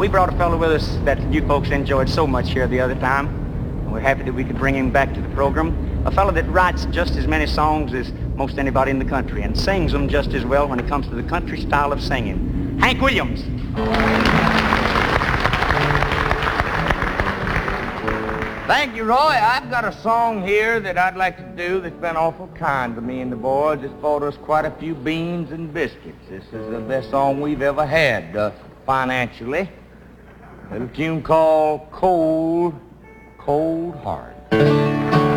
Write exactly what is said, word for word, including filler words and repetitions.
we brought a fellow with us that you folks enjoyed so much here the other time. And we're happy that we could bring him back to the program. A fellow that writes just as many songs as most anybody in the country and sings them just as well when it comes to the country style of singing. Hank Williams. Thank you, Roy. I've got a song here that I'd like to do that's been awful kind to me and the boys. It's bought us quite a few beans and biscuits. This is the best song we've ever had uh, financially. A little tune called Cold, Cold Heart.